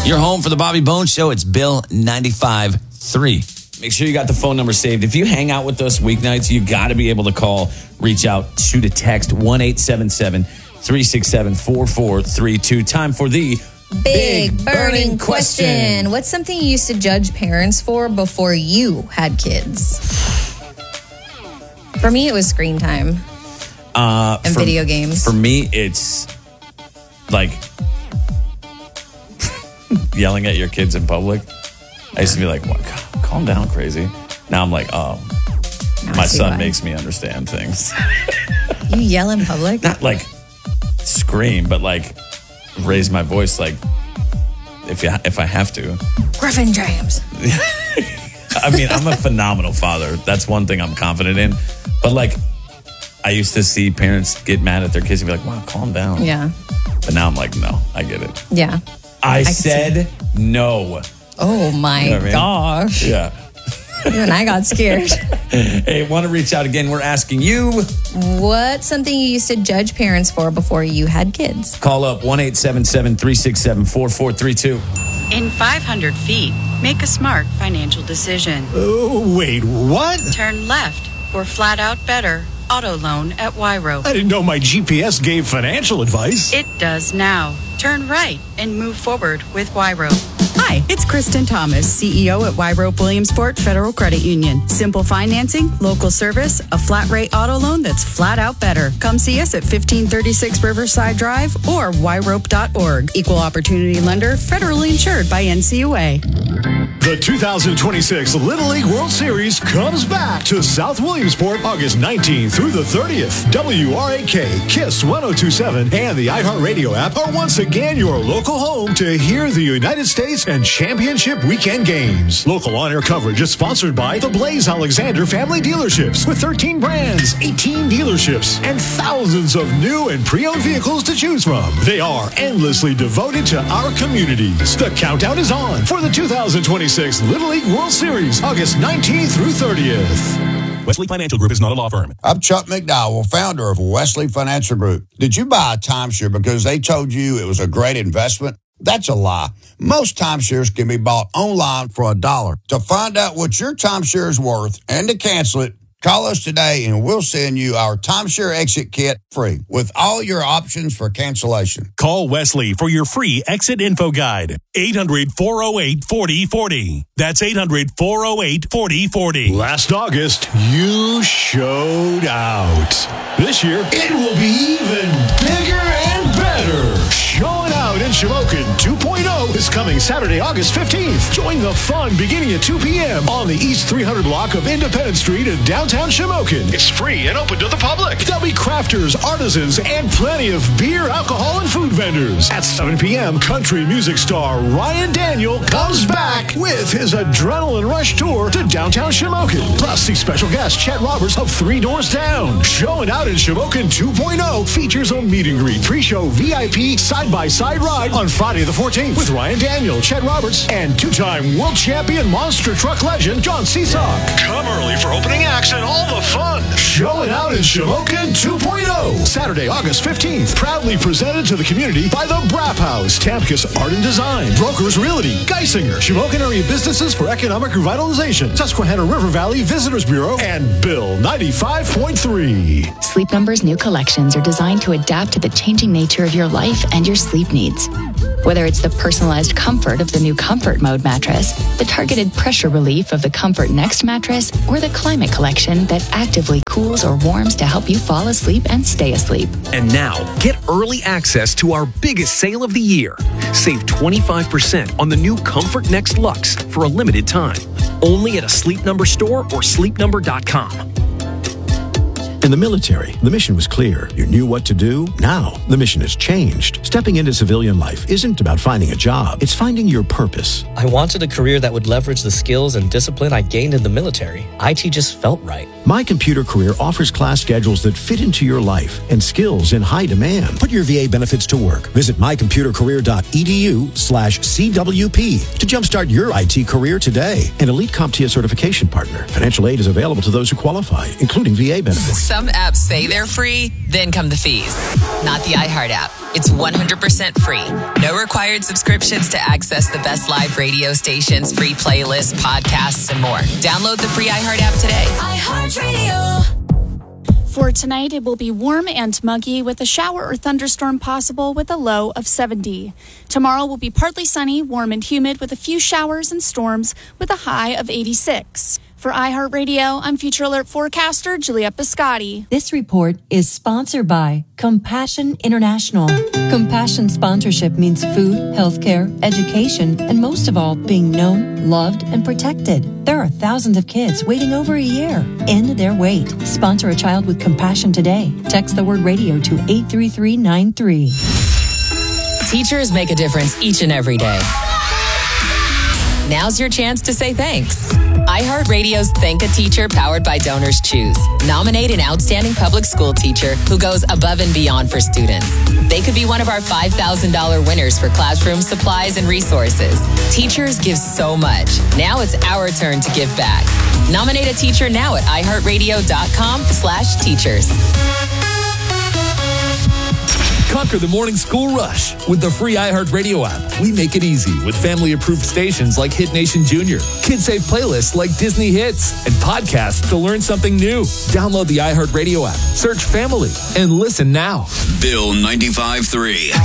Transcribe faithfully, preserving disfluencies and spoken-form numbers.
You're home for the Bobby Bones Show. It's Bill ninety-five point three. Make sure you got the phone number saved. If you hang out with us weeknights, you got to be able to call, reach out, shoot a text, one eight seven seven, three six seven, four four three two. Time for the Big, Big burning question. question. What's something you used to judge parents for before you had kids? For me, it was screen time uh, and for, video games. For me, it's like yelling at your kids in public. I used to be like, what? Calm down, crazy. Now I'm like, oh, now my son why. makes me understand things. You yell in public? Not like scream, but like raise my voice, like if you, if I have to. Griffin James. I mean, I'm a phenomenal father. That's one thing I'm confident in. But like, I used to see parents get mad at their kids and be like, wow, calm down. Yeah. But now I'm like, no, I get it. Yeah. I, I said no. Oh my you know I mean? gosh. Yeah. Even I got scared. Hey, want to reach out again? We're asking you. What's something you used to judge parents for before you had kids? Call up one eight seven seven, three six seven, four four three two. In five hundred feet, make a smart financial decision. Uh, wait, what? Turn left for flat out better auto loan at Wyro. I didn't know my G P S gave financial advice. It does now. Turn right and move forward with Wyro. Hi, it's Kristen Thomas, C E O at Wyrope Williamsport Federal Credit Union. Simple financing, local service, a flat rate auto loan that's flat out better. Come see us at fifteen thirty-six Riverside Drive or wyrope dot org. Equal opportunity lender, federally insured by N C U A. The two thousand twenty-six Little League World Series comes back to South Williamsport August nineteenth through the thirtieth. W R A K, KISS one oh two point seven, and the iHeartRadio app are once again your local home to hear the United States and championship weekend games. Local on-air coverage is sponsored by the Blaze Alexander Family Dealerships with thirteen brands, eighteen dealerships, and thousands of new and pre-owned vehicles to choose from. They are endlessly devoted to our communities. The countdown is on for the two thousand twenty-six Little League World Series, August nineteenth through thirtieth. Wesley Financial Group is not a law firm. I'm Chuck McDowell, founder of Wesley Financial Group. Did you buy a timeshare because they told you it was a great investment? That's a lie. Most timeshares can be bought online for a dollar. To find out what your timeshare is worth and to cancel it, call us today and we'll send you our timeshare exit kit free with all your options for cancellation. Call Wesley for your free exit info guide. eight hundred, four oh eight, four oh four oh. That's eight hundred, four oh eight, four oh four oh. Last August, you showed out. This year, it will be even bigger and better. Showing out in Shamokin two point oh is coming Saturday, August fifteenth. Join the fun beginning at two p.m. on the East three hundred block of Independence Street in downtown Shamokin. It's free and open to the public. There'll be crafters, artisans, and plenty of beer, alcohol, and food vendors. At seven p.m., country music star Ryan Daniel comes back with his Adrenaline Rush tour to downtown Shamokin. Plus, see special guest Chet Roberts of Three Doors Down. Showing out in Shamokin two point oh features a meet and greet, pre-show V I P side-by-side ride on Friday the fourteenth with Ryan Daniel, Chet Roberts, and two-time world champion monster truck legend John Seesaw. Come early for opening acts and all the fun. Showing out in Shamokin two point oh. Saturday, August fifteenth. Proudly presented to the community by the Brapp House, Tamcus Art and Design, Brokers Realty, Geisinger, Shamokin Area Businesses for Economic Revitalization, Susquehanna River Valley Visitors Bureau, and Bill ninety-five point three. Sleep Number's new collections are designed to adapt to the changing nature of your life and your sleep needs. Whether it's the personalized comfort of the new Comfort Mode mattress, the targeted pressure relief of the Comfort Next mattress, or the Climate Collection that actively cools or warms to help you fall asleep and stay asleep. And now, get early access to our biggest sale of the year. Save twenty-five percent on the new Comfort Next Luxe for a limited time. Only at a Sleep Number store or sleep number dot com. In the military, the mission was clear. You knew what to do. Now, the mission has changed. Stepping into civilian life isn't about finding a job. It's finding your purpose. I wanted a career that would leverage the skills and discipline I gained in the military. I T just felt right. My Computer Career offers class schedules that fit into your life and skills in high demand. Put your V A benefits to work. Visit my computer career dot e d u slash C W P to jumpstart your I T career today. An elite CompTIA certification partner. Financial aid is available to those who qualify, including V A benefits. Some apps say they're free, then come the fees. Not the iHeart app. It's one hundred percent free. No required subscriptions to access the best live radio stations, free playlists, podcasts, and more. Download the free iHeart app today. iHeartRadio. For tonight, it will be warm and muggy with a shower or thunderstorm possible with a low of seventy. Tomorrow will be partly sunny, warm and humid with a few showers and storms with a high of eighty-six. For iHeartRadio, I'm Future Alert forecaster Juliette Biscotti. This report is sponsored by Compassion International. Compassion sponsorship means food, healthcare, education, and most of all, being known, loved, and protected. There are thousands of kids waiting over a year. End their wait. Sponsor a child with compassion today. Text the word radio to eight three three nine three. Teachers make a difference each and every day. Now's your chance to say thanks. iHeartRadio's Thank a Teacher powered by Donors Choose. Nominate an outstanding public school teacher who goes above and beyond for students. They could be one of our five thousand dollars winners for classroom supplies and resources. Teachers give so much. Now it's our turn to give back. Nominate a teacher now at iHeartRadio.com slash teachers. Conquer the morning school rush with the free iHeartRadio app. We make it easy with family-approved stations like Hit Nation Junior, kid-safe playlists like Disney Hits, and podcasts to learn something new. Download the iHeartRadio app, search Family, and listen now. Bill ninety-five three.